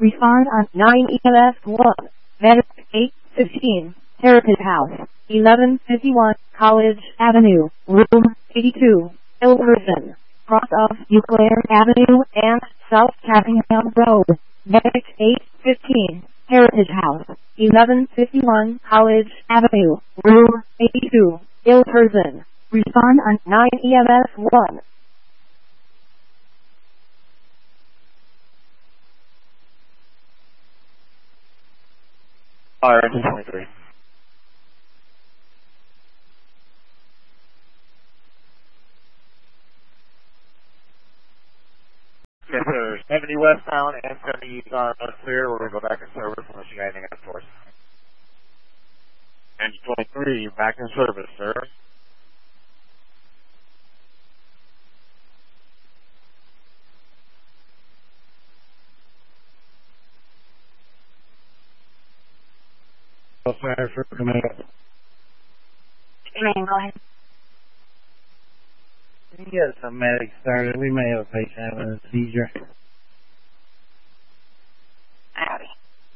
Respond on 9 EMS 1. Medic 815. Heritage House. 1151. College Avenue. Room 82. Ilverson. Cross of Euclid Avenue and South Cappingham Road. Medic 815. Heritage House. 1151. College Avenue. Room 82. Ilverson. Respond on 9 EMS 1. Fire engine 23. Yes, sir. 70 westbound and 70 eastbound are clear. We're going to go back in service unless you got anything else for us. Engine 23, back in service, sir. Fire for command. Command, go ahead. We can get some medics started. We may have a patient having a seizure. Howdy.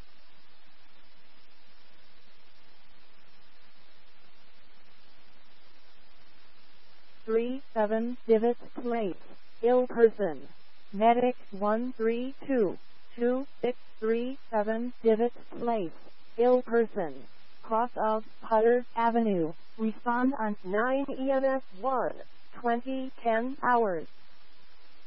Seven Divot Place, ill person. Medic 132 2637 Divot Place, ill person. Cross of Putter Avenue. Respond on 9 EMS 1, 2010 hours.